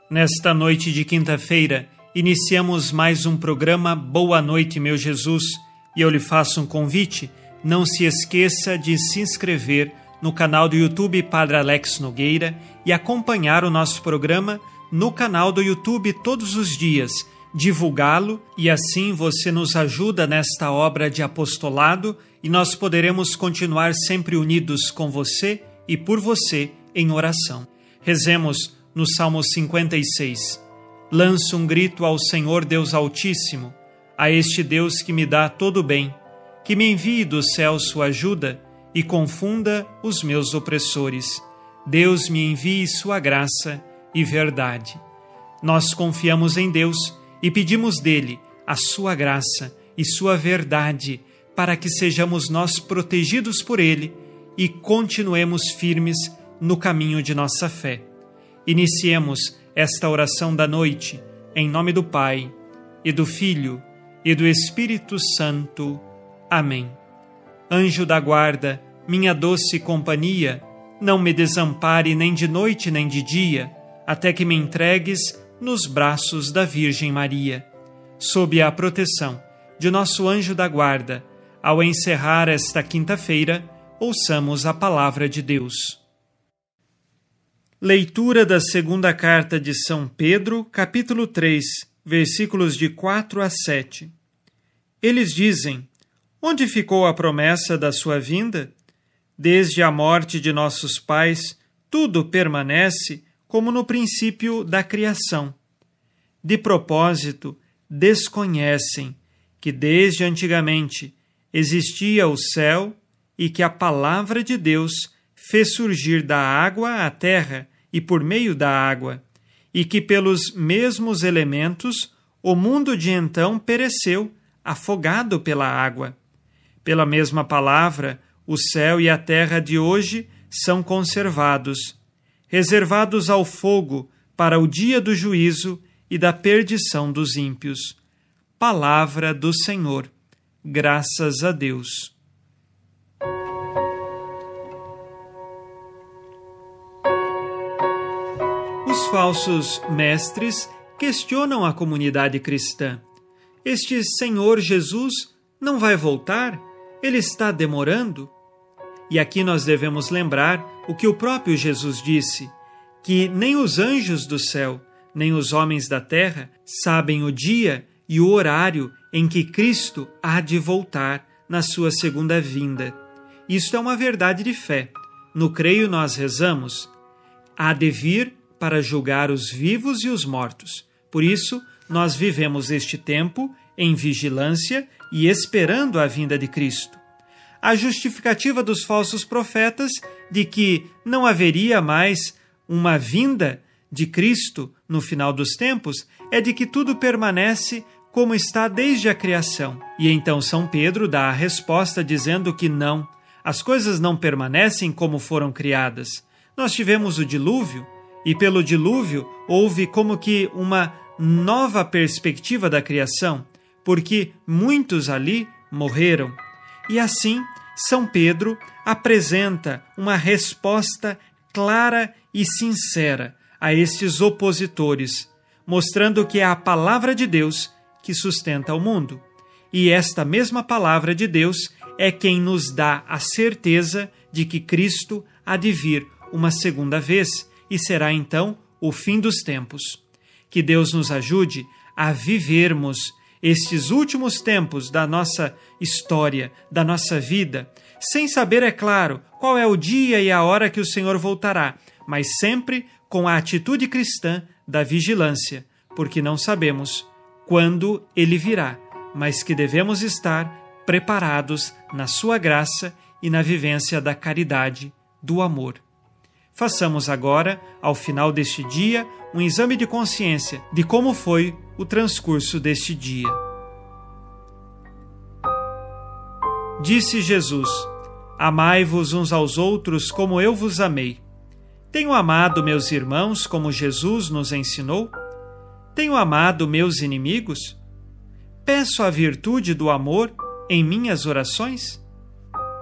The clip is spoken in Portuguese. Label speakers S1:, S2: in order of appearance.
S1: Nesta noite de quinta-feira, iniciamos mais um programa Boa Noite, meu Jesus, e eu lhe faço um convite. Não se esqueça de se inscrever no canal do YouTube Padre Alex Nogueira e acompanhar o nosso programa no canal do YouTube todos os dias, divulgá-lo e assim você nos ajuda nesta obra de apostolado e nós poderemos continuar sempre unidos com você e por você em oração. Rezemos no Salmo 56. Lanço um grito ao Senhor Deus Altíssimo, a este Deus que me dá todo o bem, que me envie do céu sua ajuda e confunda os meus opressores. Deus me envie sua graça e verdade. Nós confiamos em Deus e pedimos dele a sua graça e sua verdade para que sejamos nós protegidos por ele e continuemos firmes no caminho de nossa fé. Iniciemos esta oração da noite, em nome do Pai, e do Filho, e do Espírito Santo. Amém. Anjo da guarda, minha doce companhia, não me desampare nem de noite nem de dia, até que me entregues nos braços da Virgem Maria. Sob a proteção de nosso anjo da guarda, ao encerrar esta quinta-feira, ouçamos a palavra de Deus. Leitura da segunda carta de São Pedro, capítulo 3, versículos de 4 a 7. Eles dizem: onde ficou a promessa da sua vinda? Desde a morte de nossos pais, tudo permanece como no princípio da criação. De propósito, desconhecem que desde antigamente existia o céu e que a palavra de Deus fez surgir da água a terra e por meio da água, e que pelos mesmos elementos o mundo de então pereceu, afogado pela água. Pela mesma palavra, o céu e a terra de hoje são conservados, reservados ao fogo para o dia do juízo e da perdição dos ímpios. Palavra do Senhor. Graças a Deus. Os falsos mestres questionam a comunidade cristã. Este Senhor Jesus não vai voltar? Ele está demorando? E aqui nós devemos lembrar o que o próprio Jesus disse, que nem os anjos do céu, nem os homens da terra sabem o dia e o horário em que Cristo há de voltar na sua segunda vinda. Isto é uma verdade de fé. No creio nós rezamos: há de vir para julgar os vivos e os mortos. Por isso, nós vivemos este tempo em vigilância e esperando a vinda de Cristo. A justificativa dos falsos profetas de que não haveria mais uma vinda de Cristo no final dos tempos é de que tudo permanece como está desde a criação. E então São Pedro dá a resposta dizendo que não, as coisas não permanecem como foram criadas. Nós tivemos o dilúvio, e pelo dilúvio houve como que uma nova perspectiva da criação, porque muitos ali morreram. E assim, São Pedro apresenta uma resposta clara e sincera a estes opositores, mostrando que é a palavra de Deus que sustenta o mundo. E esta mesma palavra de Deus é quem nos dá a certeza de que Cristo há de vir uma segunda vez, e será então o fim dos tempos. Que Deus nos ajude a vivermos estes últimos tempos da nossa história, da nossa vida, sem saber, é claro, qual é o dia e a hora que o Senhor voltará, mas sempre com a atitude cristã da vigilância, porque não sabemos quando Ele virá, mas que devemos estar preparados na sua graça e na vivência da caridade, do amor. Façamos agora, ao final deste dia, um exame de consciência de como foi o transcurso deste dia. Disse Jesus: amai-vos uns aos outros como eu vos amei. Tenho amado meus irmãos como Jesus nos ensinou? Tenho amado meus inimigos? Peço a virtude do amor em minhas orações?